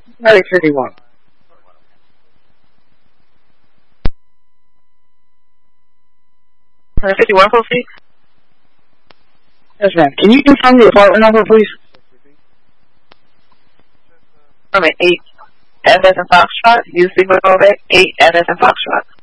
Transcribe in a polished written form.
Medic 51. Medic 51, proceed. Yes, ma'am. Can you confirm the apartment number, please? From 8 FS and Foxtrot. Use Sigma Novak 8 FS and Foxtrot.